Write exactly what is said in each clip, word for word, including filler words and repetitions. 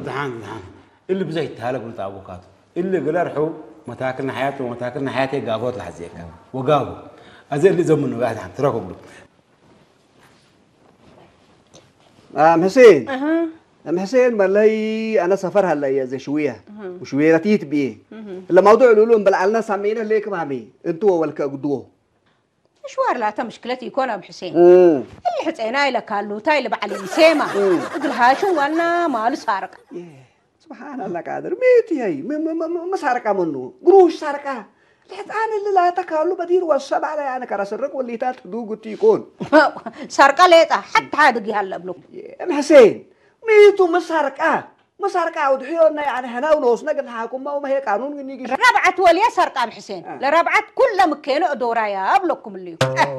دحان دحان اللي بزيت هلا قلت افوكادو اللي قال رحو متاكلنا حياته ومتاكلنا حياتي قابوت لحزيك وقابو ازي اللي زمنه قاعد عم تراكم له ام حسين اها ام حسين والله انا سفر هلا يا زي شويه وشويه رتيت بيه الموضوع لولو بلعلنا سامعين ليك مامي انتوا والك قدوه مشوار لا مشكلتي يكون ابو حسين امم اللي حتعيناي لك قالوا تاي اللي بعلي سيما اقول هاشو وانا مال سارق سبحان الله قادر ميتي هي ما سارقه منه قروش سارقه لحد انا اللي لا تكالو بدير والسبع على انا كرسرق واللي تات دو قلت يكون سارقه ليتا حتى هذا هلا بلو ام حسين ميتو ما سارقه ما سارقه ودحيونا يعني هنا ونوسنا قد حاكم ما هي قانون نيجي ربعت وليا سرقه ام حسين آه. لربعت كل مكينه دورايا ابلكم اللي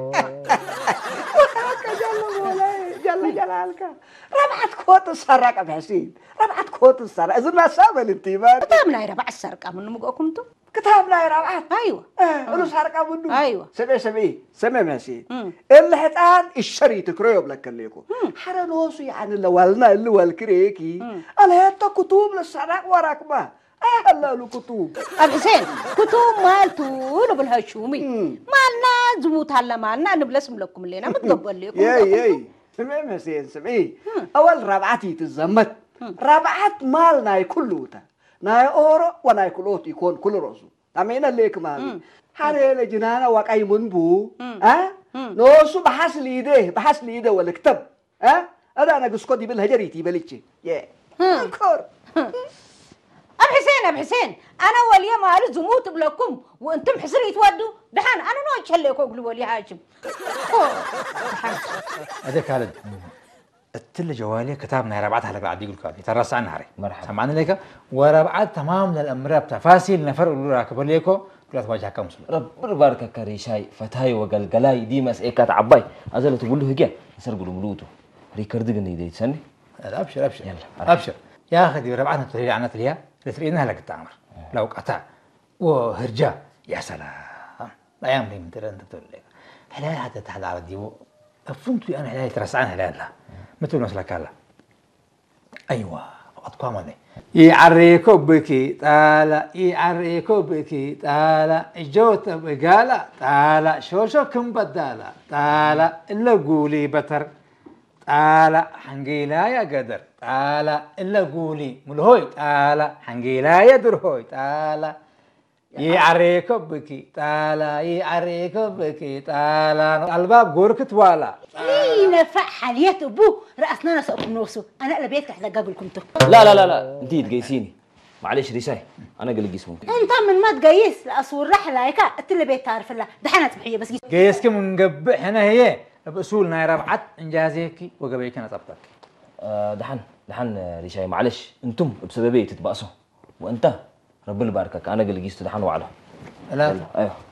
جل جلالك ربعت كوت السرقه ام حسين ربعت كوت السرقه اذا ما ساب الانتباه كتابنا ربع السرقه من مقاكم انتم كتابنا ربعت ايوه اه انه سرقه منه ايوه سمع سمع سمع ام حسين اللي حتان الشري تكريب لك ليكو حرنوس يعني اللي ولنا اللي والكريكي انا هتا كتب للسرق وراك ما هلا له كتب ام حسين كتب مالتو بالهشومي مالنا زموت هلا مالنا نبلسم لكم اللينا متقبل لكم ياي ياي سمعي ام حسين سمعي اول ربعتي تزمت ربعت مالنا كلوتا ناي اورو وناي كلوت يكون كل راسو تامينا ليك مالي حريله جنانا وقاي منبو ها نوسو بحس ليده بحس ليده ولا كتب ها هذا انا قسكودي بالهجريتي بليتشي يا كور ام حسين ام حسين انا وليا مال زموت بلكم وانتم حسري تودوا دحان انا نوش هليكو اقول ولي هاشم هذا خالد التل جوالي كتابنا ربعتها لك بعد يقول كذا ترى سعنا هري مرحبا سمعنا لك وربعت تمام للامر بتاع فاسيل نفر راكب ليكو كل تواجه كم مسلم رب بارك كريشاي فتاي وقلقلاي دي مسئكات عباي ازل تقول له هجا يسرقوا ملوتو ريكارد غني دي تسني ابشر ابشر يلا ابشر يا اخي ربعتنا تري عنا تريا لترينها لك التعمر لو قطع وهرجا يا سلام لا يملي من ترى انت بتقول لك هلا هذا تحت على ديو فهمت انا هلا ترسعنا هلا لا مثل مثلك هلا ايوه اتقام عليه يعريكو بكي تعالى يعريكو بكي تعالى جوت بقالة تعالى شو شو كم بدالة تعالى إلا قولي بتر تعالى حنقيلا يا قدر تعالى إلا قولي ملهوي تعالى حنقيلا يا درهوي تعالى يعريكو بكي تعالى يعريكو بكي تعالى الباب غورك توالا لي نفع حاليات ابوه راسنا نسق نوسو انا اللي بيت تحت قبلكم تو لا لا لا لا انتي تقيسيني معلش ريساي انا قال قيس ممكن انت من ما تقيس لاصور رحله هيك انت اللي بيت تعرف الله دحنا تبحيه بس قيسك من قبح هنا هي باصولنا ربعت انجازيكي وقبيك انا طبطك أه دحن دحن ريساي معلش انتم بسببي تتبقصوا وانت ربنا يباركك انا قال قيس دحن وعلى لا ايوه